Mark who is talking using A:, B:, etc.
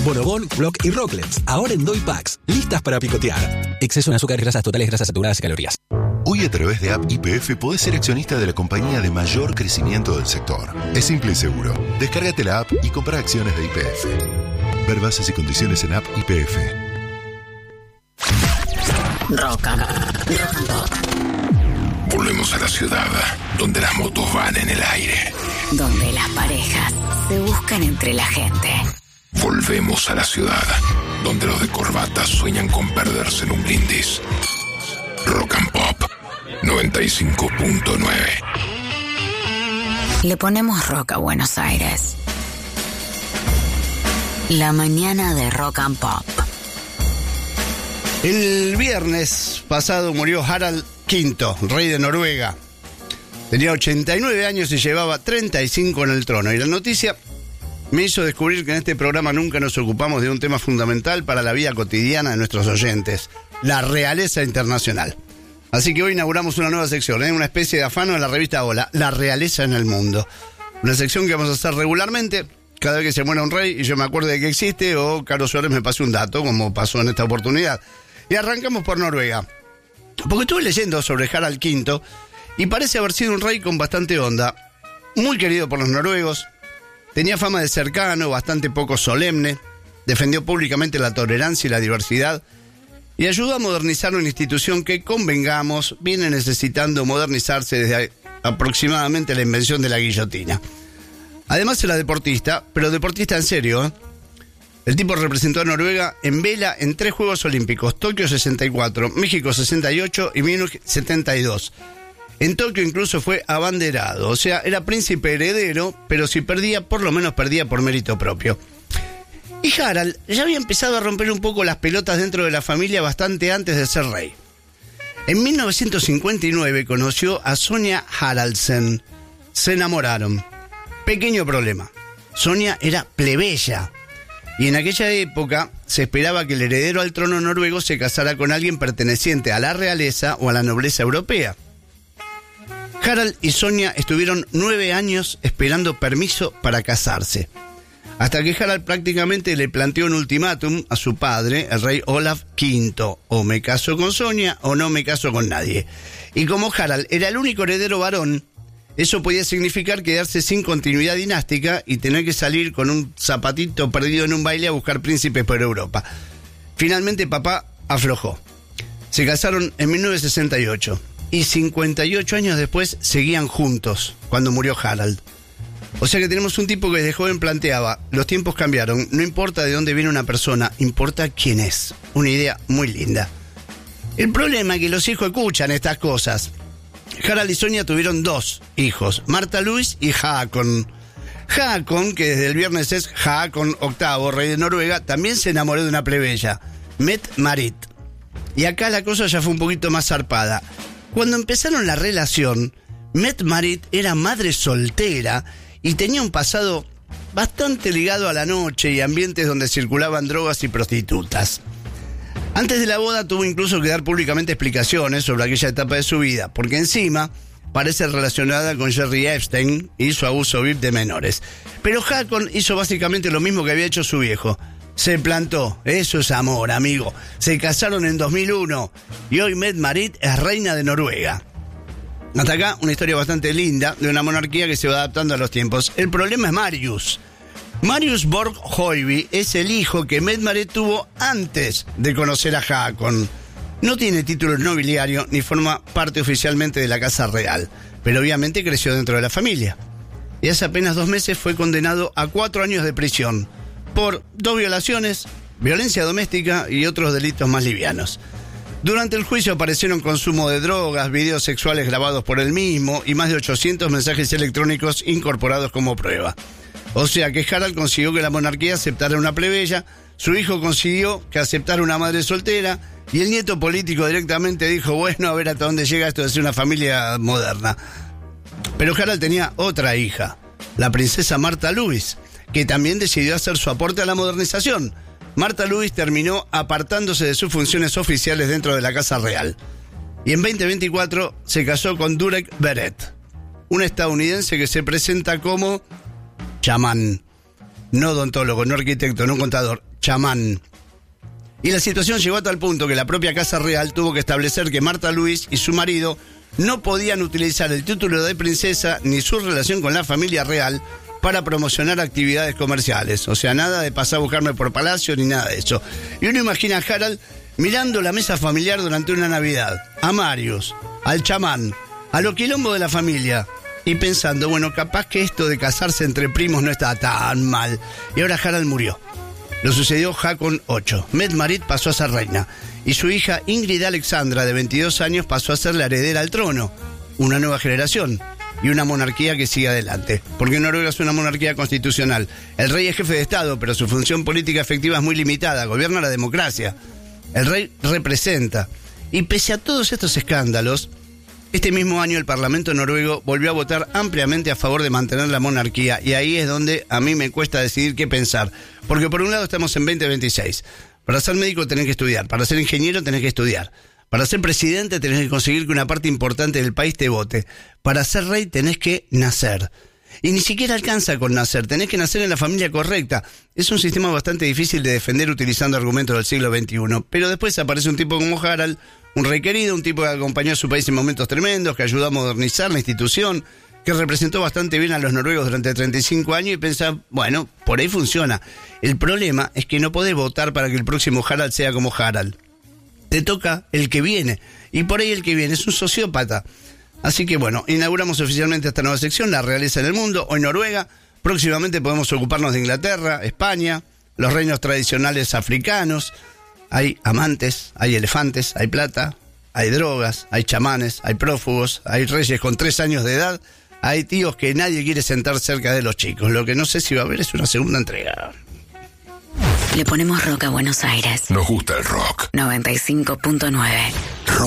A: Bonobón, Clock y Rocklets, ahora en Doy Packs, listas para picotear. Exceso en azúcar, grasas totales, grasas saturadas y calorías.
B: Hoy a través de App YPF podés ser accionista de la compañía de mayor crecimiento del sector. Es simple y seguro. Descárgate la app y compra acciones de YPF. Ver bases y condiciones en App YPF.
C: Rock and Pop.
D: Volvemos a la ciudad, donde las motos van en el aire.
C: Donde las parejas se buscan entre la gente.
D: Volvemos a la ciudad, donde los de corbata sueñan con perderse en un brindis. Rock and Pop 95.9.
C: Le ponemos rock a Buenos Aires. La mañana de Rock and Pop.
E: El viernes pasado murió Harald V, rey de Noruega. Tenía 89 años y llevaba 35 en el trono. Y la noticia me hizo descubrir que en este programa nunca nos ocupamos de un tema fundamental para la vida cotidiana de nuestros oyentes: la realeza internacional. Así que hoy inauguramos una nueva sección, una especie de afano en la revista Hola, la realeza en el mundo. Una sección que vamos a hacer regularmente cada vez que se muera un rey y yo me acuerdo de que existe, o Carlos Suárez me pase un dato, como pasó en esta oportunidad. Y arrancamos por Noruega, porque estuve leyendo sobre Harald V y parece haber sido un rey con bastante onda, muy querido por los noruegos. Tenía fama de cercano, bastante poco solemne, defendió públicamente la tolerancia y la diversidad y ayudó a modernizar una institución que, convengamos, viene necesitando modernizarse desde aproximadamente la invención de la guillotina. Además era deportista, pero deportista en serio, ¿eh? El tipo representó a Noruega en vela en 3 Juegos Olímpicos: Tokio 64, México 68 y Múnich 72. En Tokio incluso fue abanderado, o sea, era príncipe heredero, pero si perdía, por lo menos perdía por mérito propio. Y Harald ya había empezado a romper un poco las pelotas dentro de la familia bastante antes de ser rey. En 1959 conoció a Sonja Haraldsen. Se enamoraron. Pequeño problema: Sonja era plebeya. Y en aquella época se esperaba que el heredero al trono noruego se casara con alguien perteneciente a la realeza o a la nobleza europea. Harald y Sonja estuvieron 9 años esperando permiso para casarse, hasta que Harald prácticamente le planteó un ultimátum a su padre, el rey Olaf V: o me caso con Sonja o no me caso con nadie. Y como Harald era el único heredero varón, eso podía significar quedarse sin continuidad dinástica y tener que salir con un zapatito perdido en un baile a buscar príncipes por Europa. Finalmente papá aflojó. Se casaron en 1968 y 58 años después seguían juntos cuando murió Harald. O sea que tenemos un tipo que desde joven planteaba: los tiempos cambiaron, no importa de dónde viene una persona, importa quién es. Una idea muy linda. El problema es que los hijos escuchan estas cosas. Harald y Sonja tuvieron 2 hijos, Marta Louise y Haakon. Haakon, que desde el viernes es Haakon VIII, rey de Noruega, también se enamoró de una plebeya, Mette-Marit. Y acá la cosa ya fue un poquito más zarpada. Cuando empezaron la relación, Mette-Marit era madre soltera y tenía un pasado bastante ligado a la noche y ambientes donde circulaban drogas y prostitutas. Antes de la boda tuvo incluso que dar públicamente explicaciones sobre aquella etapa de su vida, porque encima parece relacionada con Jerry Epstein y su abuso VIP de menores. Pero Haakon hizo básicamente lo mismo que había hecho su viejo. Se plantó. Eso es amor, amigo. Se casaron en 2001 y hoy Mette-Marit es reina de Noruega. Hasta acá una historia bastante linda de una monarquía que se va adaptando a los tiempos. El problema es Marius. Marius Borg-Høiby es el hijo que Mette-Marit tuvo antes de conocer a Haakon. No tiene título nobiliario ni forma parte oficialmente de la casa real, pero obviamente creció dentro de la familia. Y hace apenas 2 meses fue condenado a 4 años de prisión por 2 violaciones, violencia doméstica y otros delitos más livianos. Durante el juicio aparecieron consumo de drogas, videos sexuales grabados por él mismo y más de 800 mensajes electrónicos incorporados como prueba. O sea que Harald consiguió que la monarquía aceptara una plebeya, su hijo consiguió que aceptara una madre soltera y el nieto político directamente dijo: bueno, a ver hasta dónde llega esto de ser una familia moderna. Pero Harald tenía otra hija, la princesa Marta Louise, que también decidió hacer su aporte a la modernización. Marta Louise terminó apartándose de sus funciones oficiales dentro de la Casa Real. Y en 2024 se casó con Durek Beret, un estadounidense que se presenta como chamán. No odontólogo, no arquitecto, no contador. chamán. Y la situación llegó a tal punto que la propia Casa Real tuvo que establecer que Marta Luis y su marido no podían utilizar el título de princesa ni su relación con la familia real para promocionar actividades comerciales. O sea, nada de pasar a buscarme por palacio ni nada de eso. Y uno imagina a Harald mirando la mesa familiar durante una Navidad, a Marius, al chamán, a lo quilombo de la familia, y pensando, bueno, capaz que esto de casarse entre primos no está tan mal. Y ahora Harald murió. Lo sucedió Haakon VIII. Mette-Marit pasó a ser reina. Y su hija Ingrid Alexandra, de 22 años, pasó a ser la heredera al trono. Una nueva generación. Y una monarquía que sigue adelante. Porque Noruega es una monarquía constitucional. El rey es jefe de Estado, pero su función política efectiva es muy limitada. Gobierna la democracia. El rey representa. Y pese a todos estos escándalos, este mismo año el Parlamento noruego volvió a votar ampliamente a favor de mantener la monarquía, y ahí es donde a mí me cuesta decidir qué pensar. Porque por un lado estamos en 2026. Para ser médico tenés que estudiar, para ser ingeniero tenés que estudiar, para ser presidente tenés que conseguir que una parte importante del país te vote, para ser rey tenés que nacer. Y ni siquiera alcanza con nacer, tenés que nacer en la familia correcta. Es un sistema bastante difícil de defender utilizando argumentos del siglo XXI. Pero después aparece un tipo como Harald, un rey querido, un tipo que acompañó a su país en momentos tremendos, que ayudó a modernizar la institución, que representó bastante bien a los noruegos durante 35 años y pensaba, bueno, por ahí funciona. El problema es que no podés votar para que el próximo Harald sea como Harald. Te toca el que viene, y por ahí el que viene es un sociópata. Así que bueno, inauguramos oficialmente esta nueva sección, la realeza en el mundo, hoy Noruega. Próximamente podemos ocuparnos de Inglaterra, España, los reinos tradicionales africanos. Hay amantes, hay elefantes, hay plata, hay drogas, hay chamanes, hay prófugos, hay reyes con 3 años de edad, hay tíos que nadie quiere sentar cerca de los chicos. Lo que no sé si va a haber es una segunda entrega.
C: Le ponemos rock a Buenos Aires.
D: Nos gusta el rock.
C: 95.9.